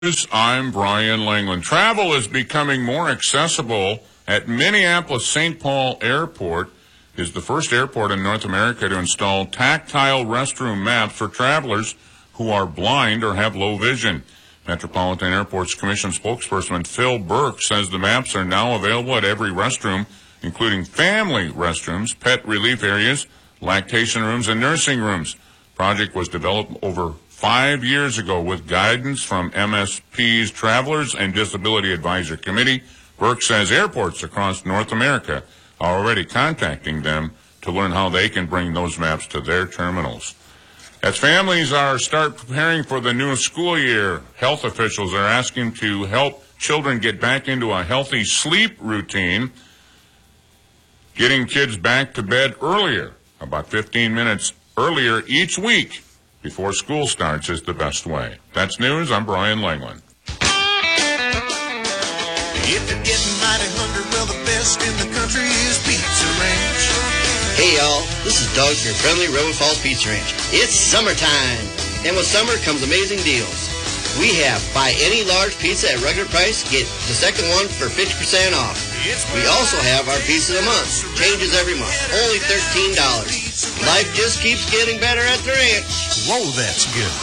I'm Brian Langland. Travel is becoming more accessible at Minneapolis-St. Paul Airport is the first airport in North America to install tactile restroom maps for travelers who are blind or have low vision. Metropolitan Airports Commission spokesperson Phil Burke says the maps are now available at every restroom, including family restrooms, pet relief areas, lactation rooms, and nursing rooms. The project was developed over 5 years ago with guidance from MSP's Travelers and Disability Advisor Committee. Burke says airports across North America are already contacting them to learn how they can bring those maps to their terminals. As families start preparing for the new school year, health officials are asking to help children get back into a healthy sleep routine. Getting kids back to bed earlier, about 15 minutes earlier each week before school starts, is the best way. That's news. I'm Brian Langland. If you're getting mighty hungry, well, the best in the country is Pizza Ranch. Hey, y'all. This is Doug from your friendly River Falls Pizza Ranch. It's summertime, and with summer comes amazing deals. We have buy any large pizza at regular price, get the second one for 50% off. We also have our pizza of the month. Changes every month. Only $13. Life just keeps getting better at the ranch. Whoa, that's good.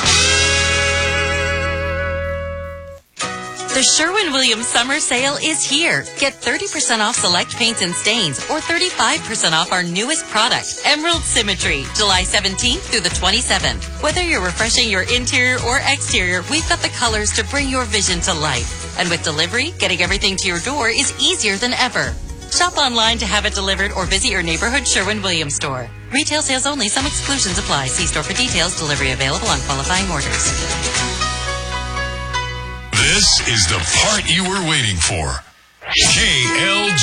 The Sherwin-Williams Summer Sale is here. Get 30% off select paints and stains or 35% off our newest product, Emerald Symmetry, July 17th through the 27th. Whether you're refreshing your interior or exterior, we've got the colors to bring your vision to life. And with delivery, getting everything to your door is easier than ever. Shop online to have it delivered or visit your neighborhood Sherwin-Williams store. Retail sales only. Some exclusions apply. See store for details. Delivery available on qualifying orders. This is the part you were waiting for. KLJ.